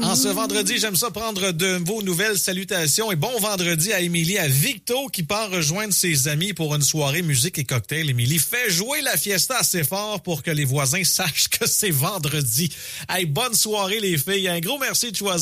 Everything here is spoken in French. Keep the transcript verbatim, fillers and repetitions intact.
En ce vendredi, j'aime ça prendre de vos nouvelles salutations et bon vendredi à Émilie, à Victo qui part rejoindre ses amis pour une soirée musique et cocktail. Émilie, fais jouer la fiesta assez fort pour que les voisins sachent que c'est vendredi. Hey, bonne soirée les filles. Un gros merci de choisir